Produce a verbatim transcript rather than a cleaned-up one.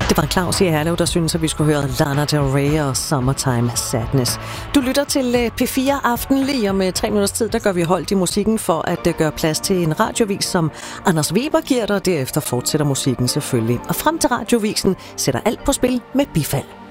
Det var Claus i Herlev, der synes, at vi skulle høre Lana Del Rey og Summertime Sadness. Du lytter til P fire Aften. Lige om tre minutters tid, der gør vi holdt i musikken for at gøre plads til en radiovis, som Anders Weber giver dig, og derefter fortsætter musikken selvfølgelig. Og frem til radiovisen sætter alt på spil med bifald.